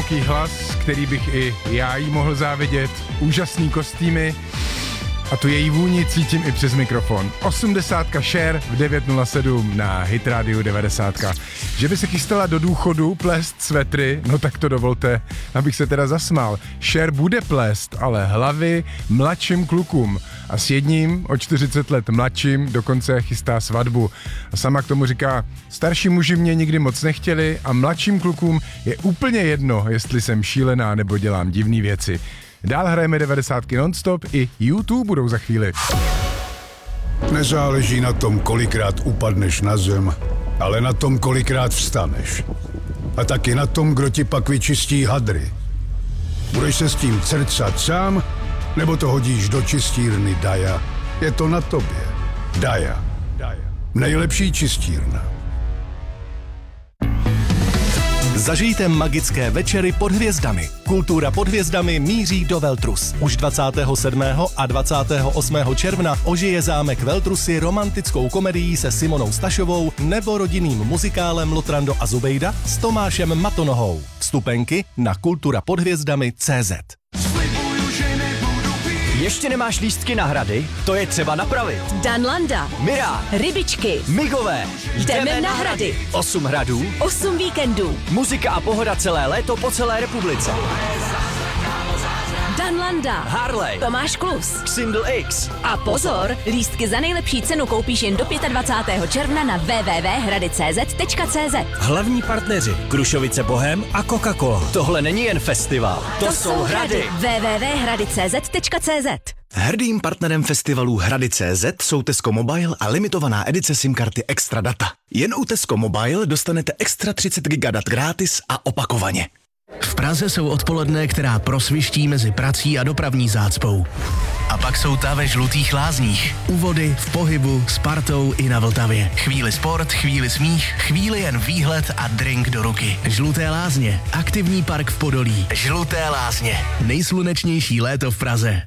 hluboký hlas, který bych i já jí mohl závidět, úžasný kostýmy a tu její vůni cítím i přes mikrofon. 80 Cher v 9:07 na Hit Radio 90. Že by se chystala do důchodu plést svetry, no tak to dovolte, abych se teda zasmál. Cher bude plést, ale hlavy mladším klukům. A s jedním o 40 let mladším dokonce chystá svatbu. A sama k tomu říká, starší muži mě nikdy moc nechtěli a mladším klukům je úplně jedno, jestli jsem šílená nebo dělám divné věci. Dál hrajeme 90 non-stop, i YouTube budou za chvíli. Nezáleží na tom, kolikrát upadneš na zem, ale na tom, kolikrát vstaneš. A taky na tom, kdo ti pak vyčistí hadry. Budeš se s tím crcat sám, nebo to hodíš do čistírny Daja? Je to na tobě. Daja. Nejlepší čistírna. Zažijte magické večery pod hvězdami. Kultura pod hvězdami míří do Veltrus. Už 27. a 28. června ožije zámek Veltrusy romantickou komedií se Simonou Stašovou nebo rodinným muzikálem Lotrando a Zubejda s Tomášem Matonohou. Vstupenky na kulturapodhvězdami.cz. Ještě nemáš lístky na hrady? To je třeba napravit. Danlanda, Mirá, Rybičky, Migové, jdeme na hrady. 8 hradů, 8 víkendů. muzika a pohoda celé léto po celé republice. Danlanda, Harley, Tomáš Klus. Single X. A pozor, lístky za nejlepší cenu koupíš jen do 25. června na www.hrady.cz. Hlavní partneři Krušovice Bohem a Coca-Cola. Tohle není jen festival, to jsou hrady. www.hrady.cz. Hrdým partnerem festivalu Hrady.cz jsou Tesco Mobile a limitovaná edice SIM karty Extra Data. Jen u Tesco Mobile dostanete extra 30 GB dat gratis a opakovaně. V Praze jsou odpoledne, která prosviští mezi prací a dopravní zácpou. A pak jsou ta ve Žlutých Lázních. U vody, v pohybu, s partou i na Vltavě. Chvíli sport, chvíli smích, chvíli jen výhled a drink do ruky. Žluté Lázně, aktivní park v Podolí. Žluté Lázně, nejslunečnější léto v Praze.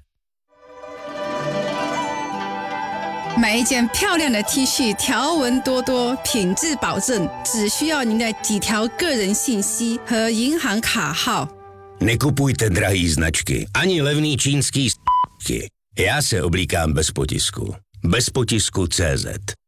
买一件漂亮的 T 恤，条纹多多，品质保证，只需要您的几条个人信息和银行卡号。 Nekupujte drahý značky, ani levný čínský s***ky. Já se oblíkám bez potisku. Bez potisku CZ.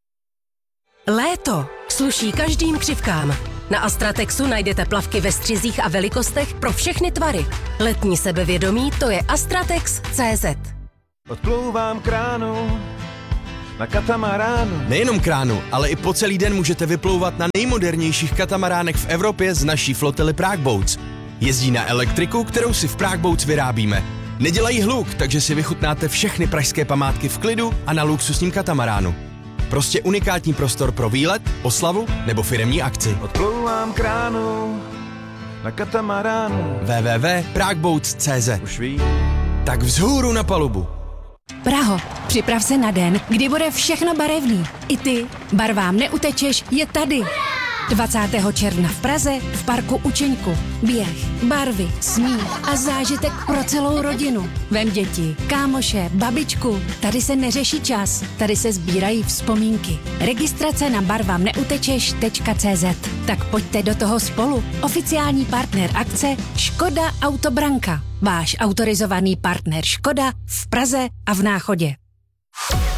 Léto sluší každým křivkám. Na Astratexu najdete plavky ve střizích a velikostech pro všechny tvary. Letní sebevědomí to je Astratex.cz. Odplouvám kránu na katamaránu. Nejenom kránu, ale i po celý den můžete vyplouvat na nejmodernějších katamaránech v Evropě z naší flotily Prague Boats. Jezdí na elektriku, kterou si v Prague Boats vyrábíme. Nedělají hluk, takže si vychutnáte všechny pražské památky v klidu a na luxusním katamaránu. Prostě unikátní prostor pro výlet, oslavu nebo firemní akci. Odplouvám kránu na katamaránu. www.pragueboats.cz. Už ví. Tak vzhůru na palubu. Praho, připrav se na den, kdy bude všechno barevný. I ty, barvám neutečeš, je tady. 20. června v Praze v parku Učeňku. Běh, barvy, smích a zážitek pro celou rodinu. Vem děti, kámoše, babičku. Tady se neřeší čas, tady se sbírají vzpomínky. Registrace na barvamneutečeš.cz. Tak pojďte do toho spolu. Oficiální partner akce Škoda Autobranka. Váš autorizovaný partner Škoda v Praze a v Náchodě.